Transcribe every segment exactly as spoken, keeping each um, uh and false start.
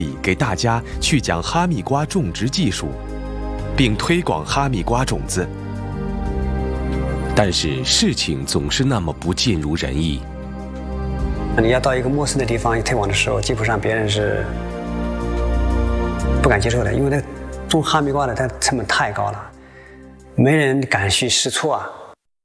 给大家去讲哈密瓜种植技术，并推广哈密瓜种子。但是事情总是那么不尽如人意。 你要到一个陌生的地方推广的时候，基本上别人是不敢接受的，因为那种哈密瓜的它成本太高了，没人敢去试错啊。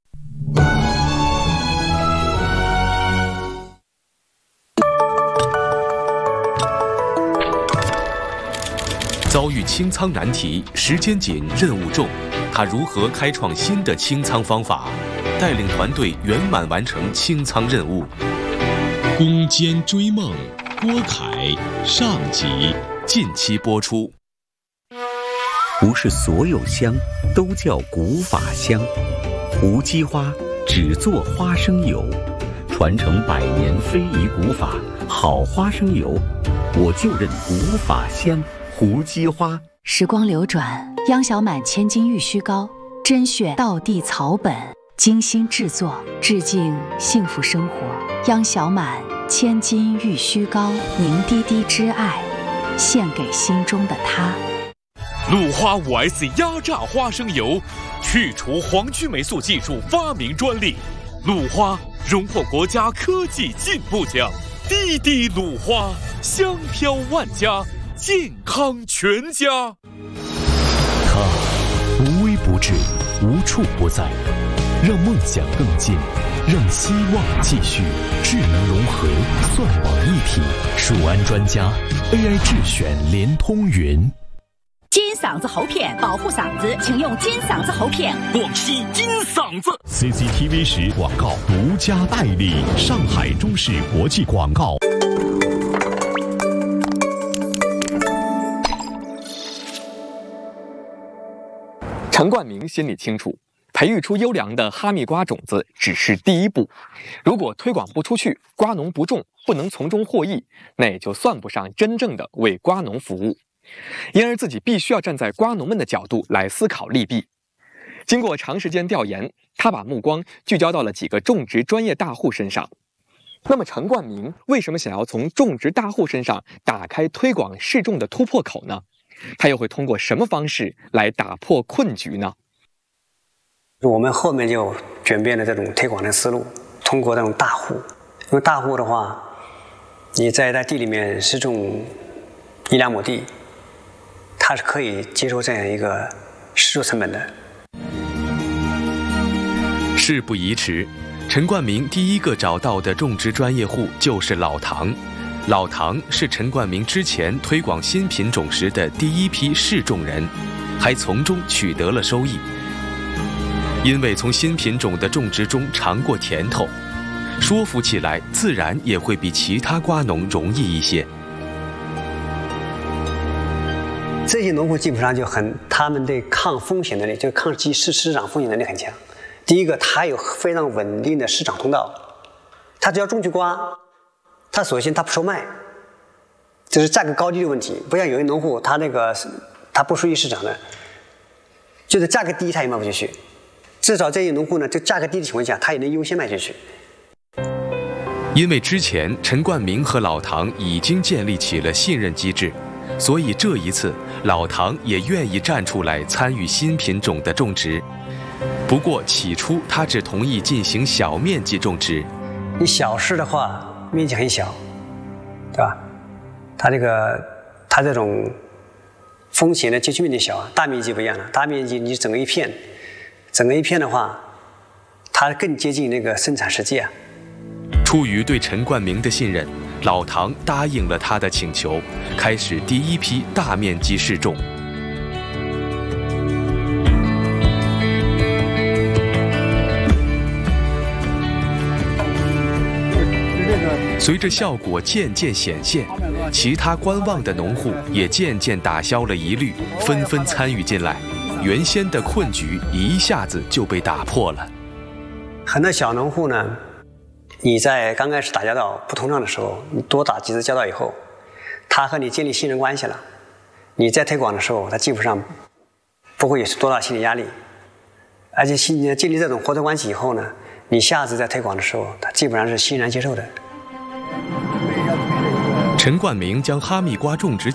遭遇清仓难题，时间紧，任务重，他如何开创新的清仓方法，带领团队圆满完成清仓任务？ 攻坚追梦，郭凯上集近期播出。 不是所有香都叫古法香，胡姬花只做花生油，传承百年非遗古法，好花生油，我就认古法香。胡姬花。 时光流转，央小满千金玉须膏，甄选道地草本，精心制作，致敬幸福生活。央小满千金玉须膏，凝滴滴之爱，献给心中的他。 鲁花 五 S 压榨花生油，去除黄曲霉素技术发明专利，鲁花荣获国家科技进步奖。滴滴鲁花，香飘万家，健康全家。 它无微不至，无处不在，让梦想更近，让希望继续。智能融合，算网一体，蜀安专家 A I 智选联通云。 金嗓子喉片保护嗓子，请用金嗓子喉片。 广西金嗓子 C C T V 十广告独家代理，上海中视国际广告。 陈冠明心里清楚，培育出优良的哈密瓜种子只是第一步，如果推广不出去，瓜农不种，不能从中获益，那也就算不上真正的为瓜农服务。因而自己必须要站在瓜农们的角度来思考利弊。经过长时间调研，他把目光聚焦到了几个种植专业大户身上。那么陈冠明为什么想要从种植大户身上打开推广试种的突破口呢？他又会通过什么方式来打破困局呢？ 我们后面就转变了这种推广的思路，通过那种大户。因为大户的话，你在在地里面试种一两亩地，他是可以接受这样一个试种成本的。 事不宜迟，陈冠明第一个找到的种植专业户就是老唐。老唐是陈冠明之前推广新品种时的第一批试种人，还从中取得了收益。因为从新品种的种植中尝过甜头，说服起来自然也会比其他瓜农容易一些。 这些农户基本上就很，他们对抗风险能力，就抗击市市场风险能力很强。第一个，他有非常稳定的市场通道，他只要种去瓜，他首先他不售卖，这是价格高低的问题。不像有些农户，他那个他不属于市场的，就是价格低他也卖不进去。至少这些农户呢，就价格低的情况下，他也能优先卖进去。 因为之前陈冠明和老唐已经建立起了信任机制，所以这一次老唐也愿意站出来参与新品种的种植。不过起初他只同意进行小面积种植。 你小事的话，面积很小，对吧？它这个它这种风险的接触面积小，大面积不一样了。大面积你整个一片，整个一片的话，它更接近那个生产实际啊。 出于对陈冠明的信任，老唐答应了他的请求，开始第一批大面积试种。随着效果渐渐显现，其他观望的农户也渐渐打消了疑虑，纷纷参与进来，原先的困局一下子就被打破了。 很多小农户呢，你在刚开始打交道不通畅的时候，你多打几次交道以后，他和你建立信任关系了，你在推广的时候，他基本上不会有多大心理压力，而且建立这种合作关系以后呢，你下次在推广的时候，他基本上是欣然接受的。 陈冠明将哈密瓜种植